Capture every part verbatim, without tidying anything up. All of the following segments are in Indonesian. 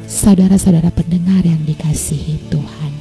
Saudara-saudara pendengar yang dikasihi Tuhan,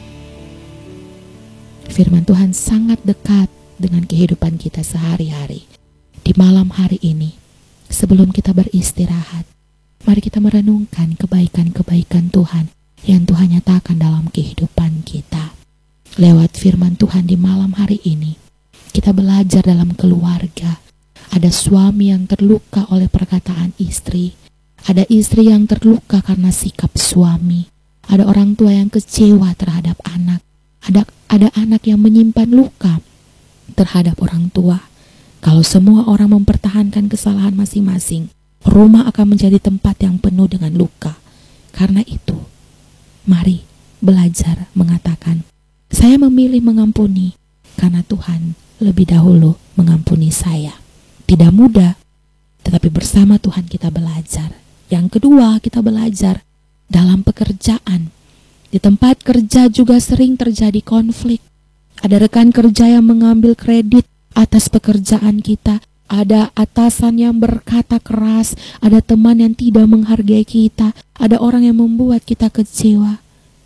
firman Tuhan sangat dekat dengan kehidupan kita sehari-hari. Di malam hari ini, sebelum kita beristirahat, mari kita merenungkan kebaikan-kebaikan Tuhan yang Tuhan nyatakan dalam kehidupan kita. Lewat firman Tuhan di malam hari ini, kita belajar dalam keluarga. Ada suami yang terluka oleh perkataan istri, ada istri yang terluka karena sikap suami, ada orang tua yang kecewa terhadap anak, ada ada anak yang menyimpan luka terhadap orang tua. Kalau semua orang mempertahankan kesalahan masing-masing, rumah akan menjadi tempat yang penuh dengan luka. Karena itu, mari belajar mengatakan, saya memilih mengampuni karena Tuhan lebih dahulu mengampuni saya. Tidak mudah, tetapi bersama Tuhan kita belajar. Yang kedua, kita belajar dalam pekerjaan. Di tempat kerja juga sering terjadi konflik. Ada rekan kerja yang mengambil kredit atas pekerjaan kita. Ada atasan yang berkata keras. Ada teman yang tidak menghargai kita. Ada orang yang membuat kita kecewa.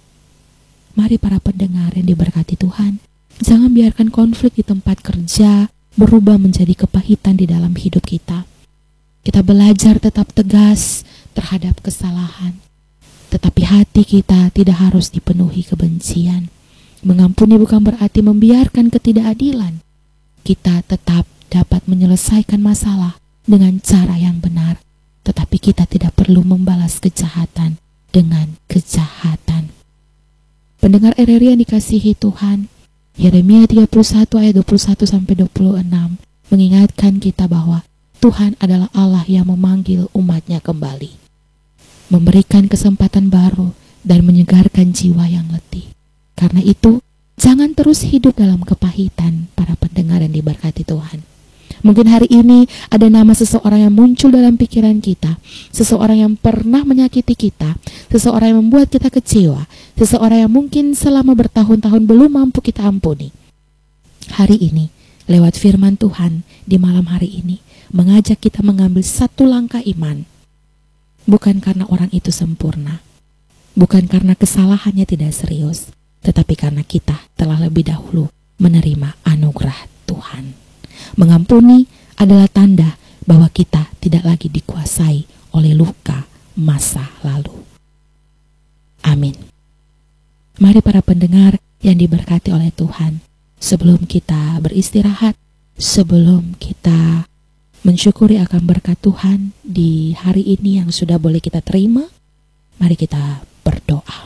Mari para pendengar yang diberkati Tuhan, jangan biarkan konflik di tempat kerja berubah menjadi kepahitan di dalam hidup kita. Kita belajar tetap tegas terhadap kesalahan, tetapi hati kita tidak harus dipenuhi kebencian. Mengampuni bukan berarti membiarkan ketidakadilan. Kita tetap dapat menyelesaikan masalah dengan cara yang benar, tetapi kita tidak perlu membalas kejahatan dengan kejahatan. Pendengar R R I yang dikasihi Tuhan, Yeremia tiga puluh satu ayat dua puluh satu sampai dua puluh enam mengingatkan kita bahwa Tuhan adalah Allah yang memanggil umatnya kembali, memberikan kesempatan baru dan menyegarkan jiwa yang letih. Karena itu, jangan terus hidup dalam kepahitan para pendengar yang diberkati Tuhan. Mungkin hari ini ada nama seseorang yang muncul dalam pikiran kita, seseorang yang pernah menyakiti kita, seseorang yang membuat kita kecewa, seseorang yang mungkin selama bertahun-tahun belum mampu kita ampuni. Hari ini, lewat firman Tuhan di malam hari ini, mengajak kita mengambil satu langkah iman. Bukan karena orang itu sempurna, bukan karena kesalahannya tidak serius, tetapi karena kita telah lebih dahulu menerima anugerah Tuhan. Mengampuni adalah tanda bahwa kita tidak lagi dikuasai oleh luka masa lalu. Amin. Mari para pendengar yang diberkati oleh Tuhan, sebelum kita beristirahat, sebelum kita mensyukuri akan berkat Tuhan di hari ini yang sudah boleh kita terima, mari kita berdoa.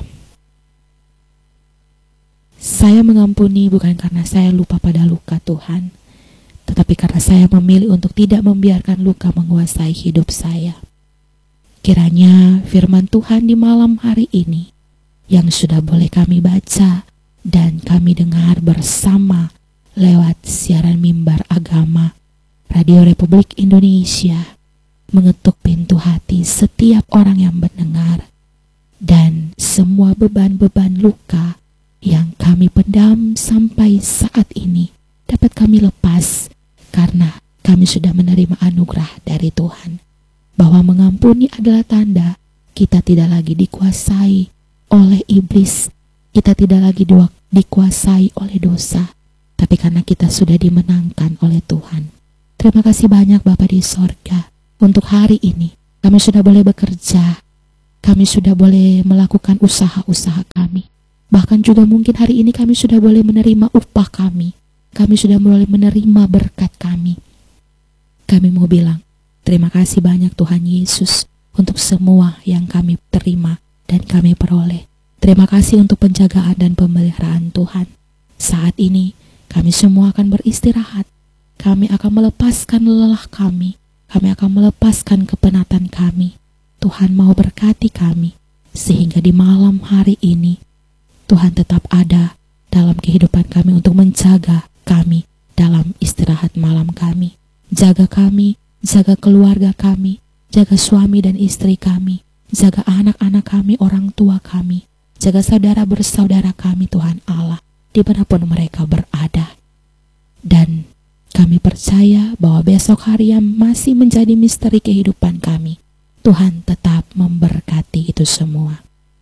Saya mengampuni bukan karena saya lupa pada luka Tuhan, tetapi karena saya memilih untuk tidak membiarkan luka menguasai hidup saya. Kiranya firman Tuhan di malam hari ini yang sudah boleh kami baca dan kami dengar bersama lewat siaran mimbar agama Radio Republik Indonesia mengetuk pintu hati setiap orang yang mendengar, dan semua beban-beban luka yang kami pendam sampai saat ini dapat kami lepas karena kami sudah menerima anugerah dari Tuhan, bahwa mengampuni adalah tanda kita tidak lagi dikuasai oleh iblis, kita tidak lagi dikuasai oleh dosa, tapi karena kita sudah dimenangkan oleh Tuhan. Terima kasih banyak Bapa di sorga, untuk hari ini kami sudah boleh bekerja, kami sudah boleh melakukan usaha-usaha kami, bahkan juga mungkin hari ini kami sudah boleh menerima upah kami, kami sudah mulai menerima berkat kami. Kami mau bilang, terima kasih banyak Tuhan Yesus untuk semua yang kami terima dan kami peroleh. Terima kasih untuk penjagaan dan pemeliharaan Tuhan. Saat ini kami semua akan beristirahat. Kami akan melepaskan lelah kami. Kami akan melepaskan kepenatan kami. Tuhan mau berkati kami, sehingga di malam hari ini Tuhan tetap ada dalam kehidupan kami untuk menjaga kami dalam istirahat malam kami. Jaga kami, jaga keluarga kami, jaga suami dan istri kami, jaga anak-anak kami, orang tua kami, jaga saudara bersaudara kami Tuhan Allah, dimanapun mereka berada. Dan kami percaya bahwa besok hari yang masih menjadi misteri kehidupan kami, Tuhan tetap memberkati itu semua.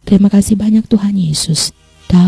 Terima kasih banyak Tuhan Yesus.